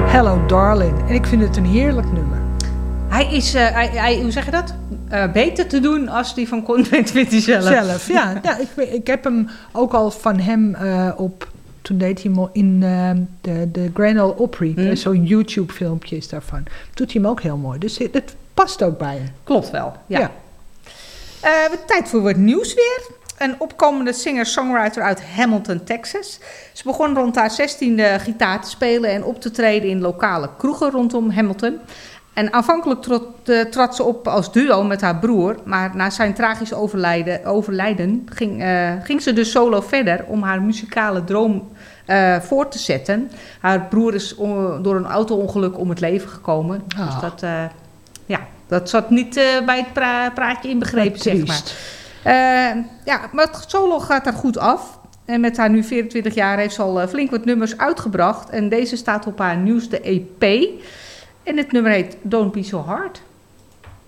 Hello Darling. En ik vind het een heerlijk nummer. Hij is, hoe zeg je dat? Beter te doen als die van Conway Twitty zelf. Ja, ik heb hem ook al van hem op... Toen deed hij hem in de Grand Ole Opry. Zo'n YouTube-filmpje is daarvan. Doet hij hem ook heel mooi. Dus het past ook bij hem. Klopt wel, ja. Tijd voor wat nieuws weer. Een opkomende singer-songwriter uit Hamilton, Texas. Ze begon rond haar 16e gitaar te spelen en op te treden in lokale kroegen rondom Hamilton. En aanvankelijk trad ze op als duo met haar broer. Maar na zijn tragisch overlijden ging ze dus solo verder om haar muzikale droom voort te zetten. Haar broer is door een auto-ongeluk om het leven gekomen. Dus dat zat niet bij het praatje inbegrepen, zeg maar. Maar het solo gaat er goed af. En met haar nu 24 jaar heeft ze al flink wat nummers uitgebracht. En deze staat op haar nieuwste EP. En het nummer heet Don't Be So Hard.